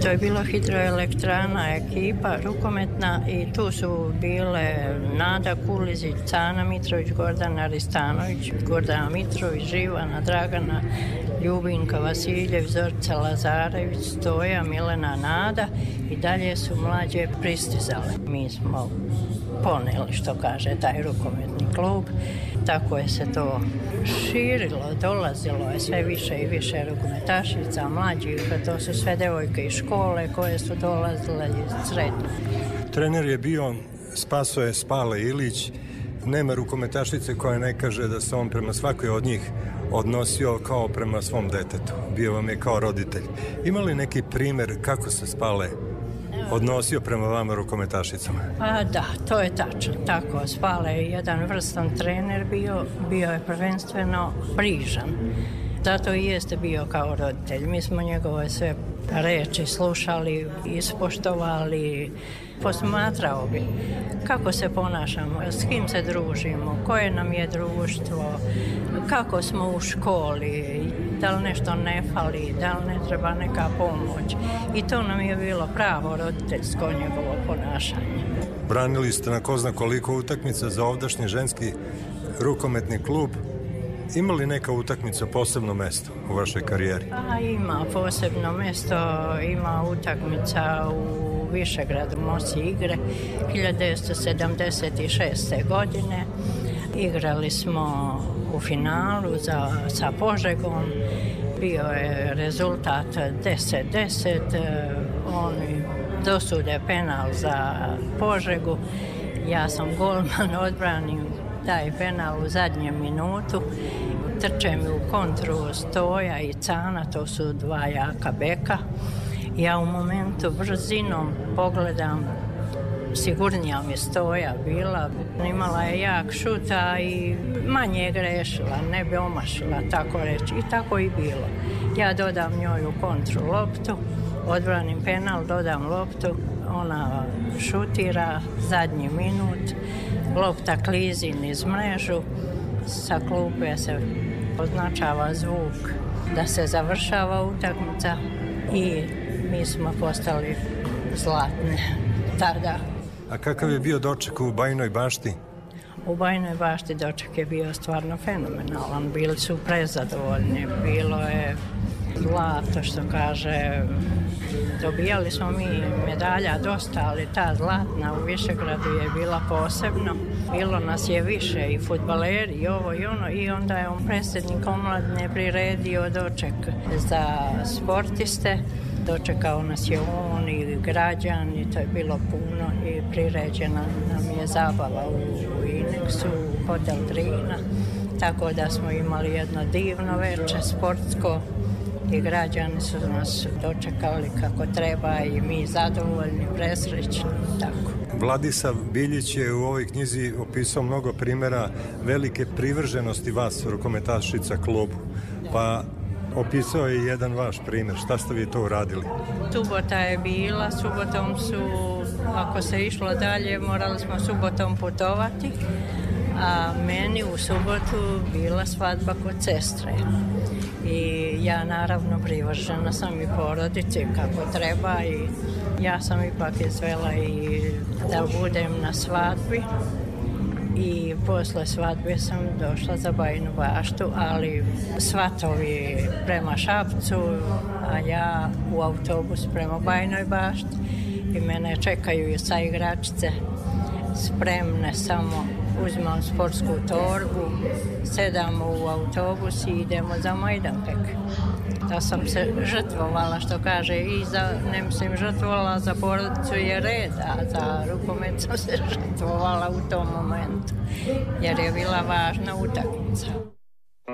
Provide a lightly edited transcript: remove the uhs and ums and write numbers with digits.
To je bila hidroelektrana ekipa rukometna i tu su bile Nada Kulizić, Cana Mitrović, Gordana Aristanović, Gordana Mitrović, Živana, Dragana, Ljubinka Vasiljević, Zorica Lazarević, Stoja, Milena, Nada i dalje su mlađe pristizale. Mi smo poneli, što kaže taj rukometni klub. Tako je se to širilo, dolazilo je sve više i više rukometašica, mlađih, to su sve devojke iz škole koje su dolazile iz srednje. Trener je bio Spasoje Spale Ilić. Nema rukometašice koja ne kaže da se on prema svakoj od njih odnosio kao prema svom detetu. Bio vam je kao roditelj. Ima li neki primjer kako se Spale odnosio prema vama rukometašicama? Pa da, to je tačno. Tako, Spale je jedan vrstan trener bio je prvenstveno brižan. Zato i jeste bio kao roditelj. Mi smo njegove sve reči slušali, ispoštovali, posmatrao bi kako se ponašamo, s kim se družimo, koje nam je društvo, kako smo u školi, da li nešto ne fali, da li ne treba neka pomoć. I to nam je bilo pravo roditeljsko njegovo ponašanje. Branili ste na ko zna koliko utakmica za ovdašnji ženski rukometni klub. Ima li neka utakmica posebno mesto u vašoj karijeri? Pa ima posebno mesto, ima utakmica u Višegradu, Mosi igre 1976. godine. Igrali smo u finalu sa Požegom. Bio je rezultat 10-10. Oni dosude penal za Požegu. Ja sam golman, odbranim taj penal u zadnjem minutu. Trče mi u kontru Stoja i Cana, to su dva jaka beka. Ja u momentu brzinom pogledam, sigurnija mi Stoja bila, imala je jak šuta i manje je grešila, ne bi omašila, tako reći. I tako i bilo. Ja dodam njoj u kontru loptu, odbranim penal, dodam loptu, ona šutira, zadnji minut, lopta klizi niz mrežu, sa klupe se označava zvuk da se završava utakmica i mi smo postali zlatne tada. A kakav je bio doček u Bajinoj Bašti? U Bajinoj Bašti doček je bio stvarno fenomenalan. Bili su prezadovoljni, bilo je zlato, što kaže. Dobijali smo mi medalja dosta, ali ta zlatna u Višegradu je bila posebno. Bilo nas je više i fudbaleri i ovo i ono i onda je predsjednik omladine priredio doček za sportiste. Dočekao nas je on i građani, to je bilo puno i priređena nam je zabava u Inexu, u Hotel Drina. Tako da smo imali jedno divno večer sportsko i građani su nas dočekali kako treba i mi zadovoljni, presrećni, tako. Vladislav Biljić je u ovoj knjizi opisao mnogo primjera velike privrženosti vas, rukometašica klubu. Pa opisao je jedan vaš primjer. Šta ste vi to uradili? Subota je bila, subotom su, ako se išlo dalje, morali smo subotom putovati, a meni u subotu bila svadba kod sestre. I ja naravno privržena sam i porodici kako treba i ja sam ipak izvela i da budem na svadbi i posle svadbe sam došla za Bajinu Baštu, ali svatovi prema Šapcu, a ja u autobus prema Bajinoj Bašti i mene čekaju sa igračice spremne, samo uzmem sportsku torbu, sedamo u autobus i idemo za Majdanpek. Da sam se žrtvovala, što kaže, i ne mislim žrtvovala za porodicu je red, a za rukomet sam se žrtvovala u tom momentu, jer je bila važna utakmica.